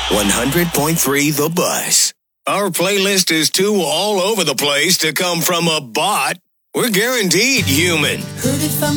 100.3 The Buzz. Our playlist is too all over the place to come from a bot. We're guaranteed human.